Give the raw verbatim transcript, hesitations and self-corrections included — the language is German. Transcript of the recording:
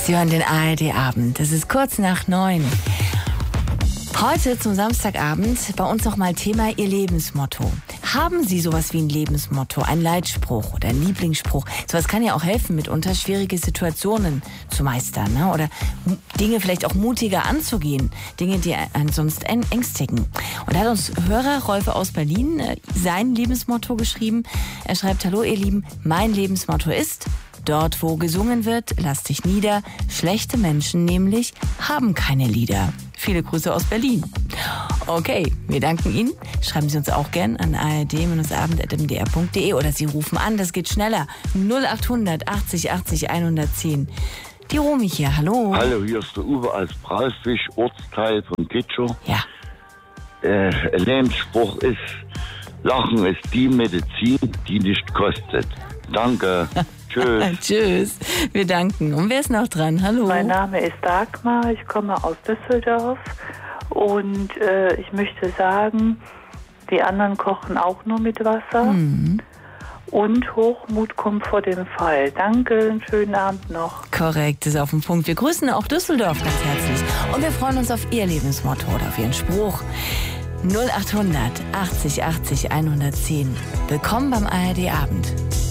Sie hören den A R D-Abend. Es ist kurz nach neun. Heute zum Samstagabend bei uns nochmal Thema Ihr Lebensmotto. Haben Sie sowas wie ein Lebensmotto, ein Leitspruch oder ein Lieblingsspruch? Sowas kann ja auch helfen, mitunter schwierige Situationen zu meistern, ne? Oder Dinge vielleicht auch mutiger anzugehen. Dinge, die einen sonst ängstigen. Und da hat uns Hörer Rolf aus Berlin äh, sein Lebensmotto geschrieben. Er schreibt: Hallo ihr Lieben, mein Lebensmotto ist: Dort, wo gesungen wird, lass dich nieder. Schlechte Menschen nämlich haben keine Lieder. Viele Grüße aus Berlin. Okay, wir danken Ihnen. Schreiben Sie uns auch gern an a r d abend punkt m d r punkt d e oder Sie rufen an, das geht schneller. null acht hundert achtzig achtzig hundertzehn. Die Romy hier, hallo. Hallo, hier ist der Uwe aus Brausfisch, Ortsteil von Kitschow. Ja. Äh, ein Lebensspruch ist: Lachen ist die Medizin, die nicht kostet. Danke. Tschüss. Tschüss. Wir danken. Und wer ist noch dran? Hallo. Mein Name ist Dagmar, ich komme aus Düsseldorf und äh, ich möchte sagen, die anderen kochen auch nur mit Wasser Mhm. und Hochmut kommt vor dem Fall. Danke, einen schönen Abend noch. Korrekt, ist auf den Punkt. Wir grüßen auch Düsseldorf ganz herzlich und wir freuen uns auf Ihr Lebensmotto oder auf Ihren Spruch. null acht hundert achtzig achtzig hundertzehn. Willkommen beim A R D-Abend.